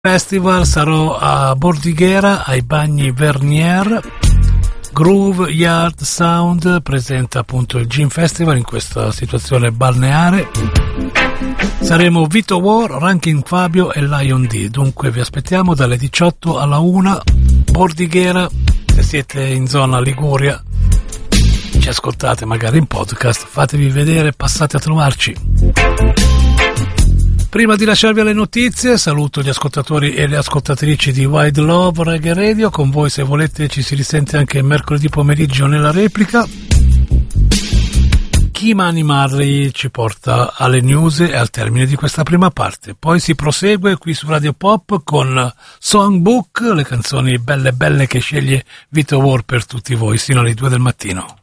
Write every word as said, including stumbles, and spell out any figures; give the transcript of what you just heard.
Festival, sarò a Bordighera ai Bagni Vernier. Groove Yard Sound presenta appunto il Gin Festival in questa situazione balneare. Saremo Vito War, Ranking Fabio e Lion D. Dunque vi aspettiamo dalle diciotto alla una. Bordighera, se siete in zona Liguria, ci ascoltate magari in podcast, fatevi vedere, passate a trovarci. Prima di lasciarvi alle notizie, saluto gli ascoltatori e le ascoltatrici di Wide Love Reggae Radio. Con voi, se volete, ci si risente anche mercoledì pomeriggio nella replica. Chi Mani Marley ci porta alle news e al termine di questa prima parte. Poi si prosegue qui su Radio Pop con Songbook, le canzoni belle belle che sceglie Vito War per tutti voi, sino alle due del mattino.